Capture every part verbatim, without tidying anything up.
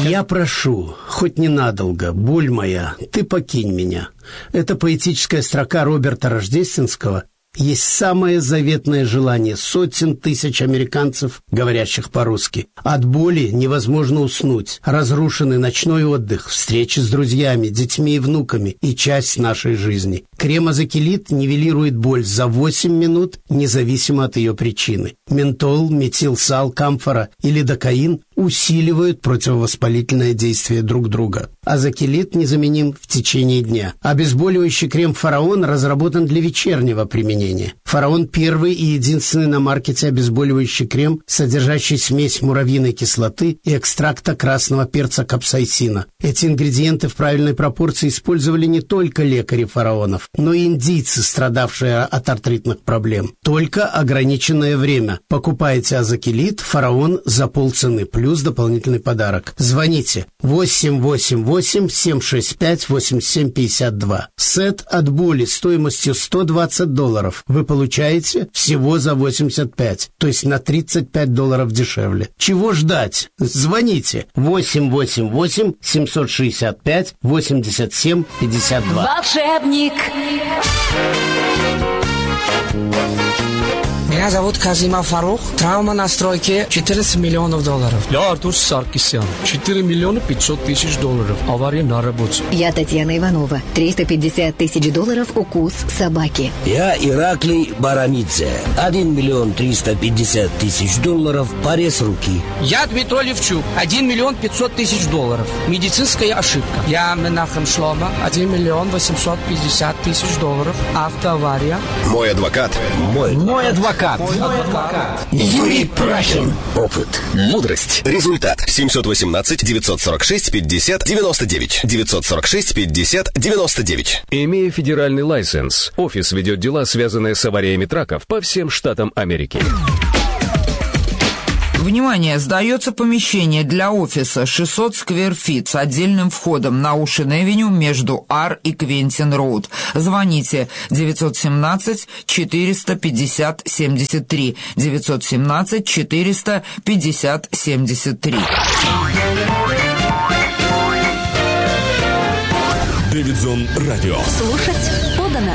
Я прошу, хоть ненадолго, боль моя, ты покинь меня. Это поэтическая строка Роберта Рождественского есть самое заветное желание сотен тысяч американцев, говорящих по-русски. От боли невозможно уснуть. Разрушенный ночной отдых, встречи с друзьями, детьми и внуками и часть нашей жизни. Крем Азакелит нивелирует боль за восемь минут, независимо от ее причины. Ментол, метилсал, камфора и лидокаин усиливают противовоспалительное действие друг друга. Азакелит незаменим в течение дня. Обезболивающий крем «Фараон» разработан для вечернего применения. «Фараон» — первый и единственный на маркете обезболивающий крем, содержащий смесь муравьиной кислоты и экстракта красного перца капсаицина. Эти ингредиенты в правильной пропорции использовали не только лекари фараонов, но и индийцы, страдавшие от артритных проблем. Только ограниченное время. Покупайте Азакелит «Фараон» за полцены, плюс дополнительный подарок. Звоните восемь восемь восемь семь шесть пять восемь семь пять два. Сет от боли стоимостью сто двадцать долларов вы получаете всего за восемьдесят пять, то есть на тридцать пять долларов дешевле. Чего ждать? Звоните восемь восемь восемь семь шесть пять восемь семь пять два. Волшебник. Меня зовут Казима Фарух. Травма на стройке четырнадцать миллионов долларов. Я Артур Саркисян. четыре миллиона пятьсот тысяч долларов. Авария на работе. Я Татьяна Иванова. триста пятьдесят тысяч долларов укус собаки. Я Ираклий Барамидзе. один миллион триста пятьдесят тысяч долларов. Порез руки. Я Дмитрий Левчук. один миллион пятьсот тысяч долларов. Медицинская ошибка. Я Менахем Шлома. один миллион восемьсот пятьдесят тысяч долларов. Автоавария. Мой адвокат. Мой. Мой адвокат. Мой адвокат. Юрий Прахин. Опыт. Мудрость. Результат. семь один восемь девять сорок шесть пятьдесят девяносто девять. девятьсот сорок шесть пятьдесят девяносто девять. Имея федеральный лайсенс, офис ведет дела, связанные с авариями траков по всем штатам Америки. Внимание! Сдается помещение для офиса шестьсот сквер-фит с отдельным входом на Оушен-Эвеню между Ар и Квентин-Роуд. Звоните девятьсот семнадцать четыреста пятьдесят семьдесят три. девятьсот семнадцать четыреста пятьдесят семьдесят три. Дэвидсон Радио. Слушать подано.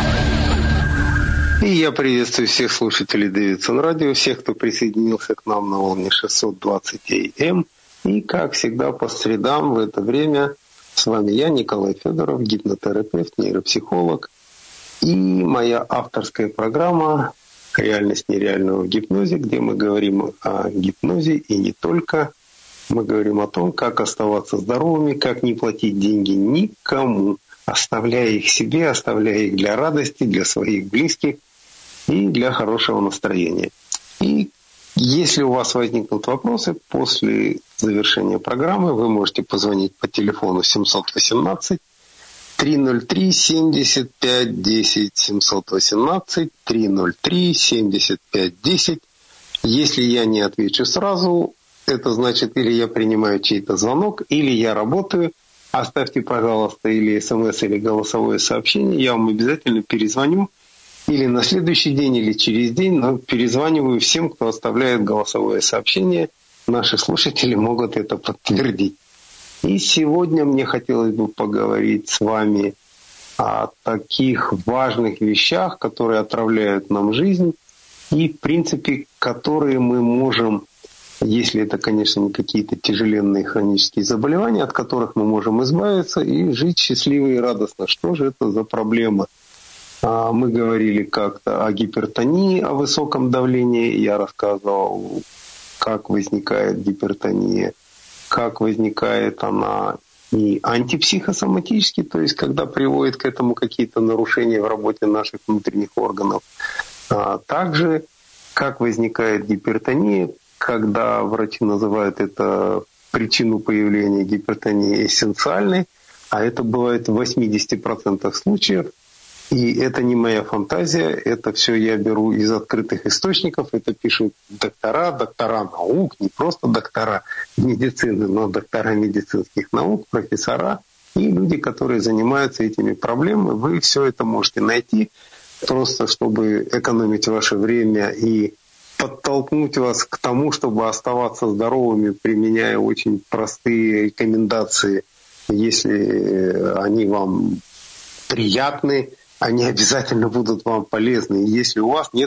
И я приветствую всех слушателей Дэвидсон Радио, всех, кто присоединился к нам на волне шестьсот двадцать эй эм. И, как всегда, по средам в это время с вами я, Николай Федоров, гипнотерапевт, нейропсихолог. И моя авторская программа «Реальность нереального в гипнозе», где мы говорим о гипнозе и не только. Мы говорим о том, как оставаться здоровыми, как не платить деньги никому, оставляя их себе, оставляя их для радости, для своих близких и для хорошего настроения. И если у вас возникнут вопросы, после завершения программы вы можете позвонить по телефону семь один восемь три ноль три семьдесят пять десять, семь один восемь три ноль три семьдесят пять десять. Если я не отвечу сразу, это значит, или я принимаю чей-то звонок, или я работаю. Оставьте, пожалуйста, или смс, или голосовое сообщение. Я вам обязательно перезвоню. Или на следующий день, или через день. Но перезваниваю всем, кто оставляет голосовое сообщение. Наши слушатели могут это подтвердить. И сегодня мне хотелось бы поговорить с вами о таких важных вещах, которые отравляют нам жизнь. И, в принципе, которые мы можем... Если это, конечно, не какие-то тяжеленные хронические заболевания, от которых мы можем избавиться и жить счастливо и радостно. Что же это за проблема? Мы говорили как-то о гипертонии, о высоком давлении. Я рассказывал, как возникает гипертония, как возникает она и антипсихосоматически, то есть когда приводит к этому какие-то нарушения в работе наших внутренних органов. Также, как возникает гипертония, когда врачи называют это причину появления гипертонии эссенциальной, а это бывает в восемьдесят процентов случаев. И это не моя фантазия, это все я беру из открытых источников, это пишут доктора, доктора наук, не просто доктора медицины, но доктора медицинских наук, профессора и люди, которые занимаются этими проблемами. Вы все это можете найти, просто чтобы экономить ваше время и подтолкнуть вас к тому, чтобы оставаться здоровыми, применяя очень простые рекомендации. Если они вам приятны, они обязательно будут вам полезны. И если у вас нет